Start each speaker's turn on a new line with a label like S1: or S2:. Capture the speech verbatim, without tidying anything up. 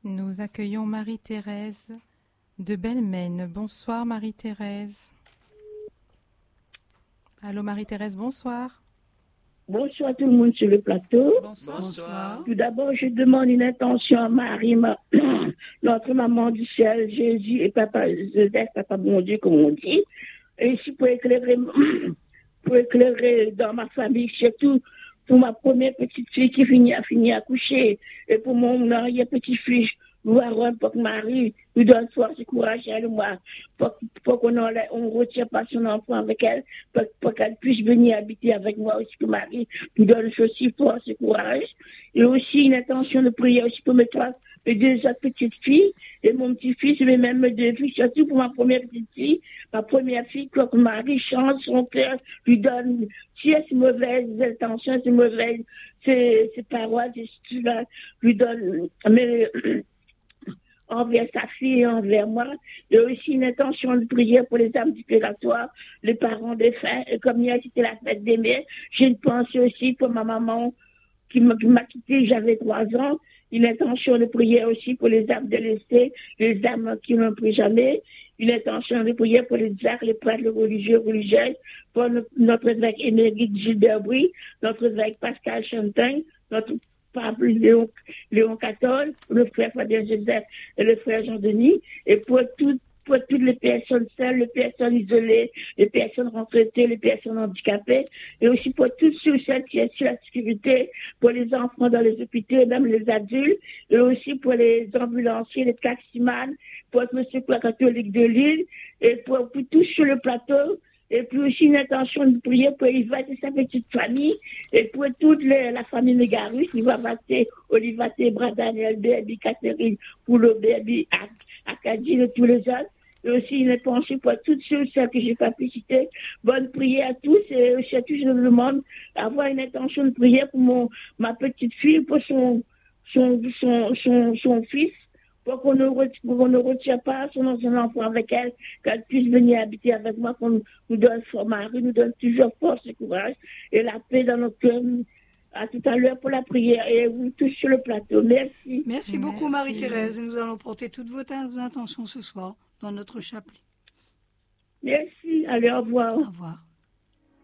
S1: Nous accueillons Marie-Thérèse de Belmaine. Bonsoir Marie-Thérèse. Allô Marie-Thérèse, bonsoir.
S2: Bonsoir tout le monde sur le plateau.
S1: Bonsoir. Bonsoir.
S2: Tout d'abord, je demande une intention à Marie, ma, notre maman du ciel, Jésus et Papa Joseph, Papa bon Dieu, comme on dit. Et ici pour éclairer, pour éclairer dans ma famille, surtout pour ma première petite fille qui finit, a fini à coucher, et pour mon arrière-petit-fils, voir un peu que Marie lui donne force et courage à elle, moi, pour, pour qu'on ne retire pas son enfant avec elle, pour, pour qu'elle puisse venir habiter avec moi aussi, que Marie lui donne aussi force et courage. Et aussi une intention de prière aussi pour mes trois, mes deux autres petites filles, et mon petit-fils, et même mes deux filles, surtout pour ma première petite fille, ma première fille, que Marie change son cœur, lui donne, si elle est mauvaise, ses intentions, c'est mauvaise, ses, ses paroles, ses, là, lui donne, mais, envers sa fille et envers moi. Il y a aussi une intention de prière pour les âmes dépuratoires, les parents défunts. Et comme hier, c'était la fête des mères, j'ai une pensée aussi pour ma maman qui m'a, qui m'a quitté, j'avais trois ans. Une intention de prière aussi pour les âmes délaissées, les âmes qui n'ont pris jamais. Une intention de prière pour les diacres, les prêtres, les religieux, religieuses, pour notre évêque émérite Gilbert Brie, notre évêque Pascal Chantin, notre Pape Léon, Léon quatorze, le frère Fabien Joseph et le frère Jean-Denis, et pour, tout, pour toutes les personnes seules, les personnes isolées, les personnes retraitées, les personnes handicapées, et aussi pour tous ceux qui sont sur la sécurité, pour les enfants dans les hôpitaux, et même les adultes, et aussi pour les ambulanciers, les taximans, pour le secours catholique de l'île, et pour, pour tous sur le plateau. Et puis aussi une intention de prier pour Yvette et sa petite famille, et pour toute les, la famille Mégarus, Yvette, Olivaté, Bradaniel, Bébi, Catherine, Poulo, Bébi, Akadine et tous les autres. Et aussi une intention pour toutes ceux celles que j'ai pas pu citer. Bonne prière à tous, et surtout je demande d'avoir une intention de prière pour mon, ma petite fille, pour son, son, son, son, son fils, pour qu'on ne, qu'on ne retire pas son ancien enfant avec elle, qu'elle puisse venir habiter avec moi, qu'on nous donne son mari, nous donne toujours force et courage et la paix dans nos cœurs. À tout à l'heure pour la prière et vous tous sur le plateau. Merci.
S3: Merci beaucoup Marie-Thérèse. Nous allons porter toutes vos intentions ce soir dans notre chapelet.
S2: Merci. Allez, au revoir.
S3: Au revoir.